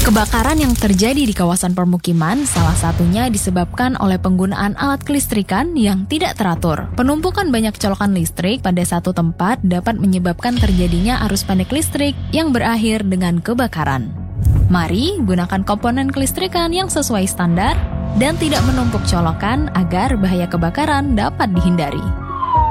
Kebakaran yang terjadi di kawasan permukiman salah satunya disebabkan oleh penggunaan alat kelistrikan yang tidak teratur. Penumpukan banyak colokan listrik pada satu tempat dapat menyebabkan terjadinya arus pendek listrik yang berakhir dengan kebakaran. Mari gunakan komponen kelistrikan yang sesuai standar dan tidak menumpuk colokan agar bahaya kebakaran dapat dihindari.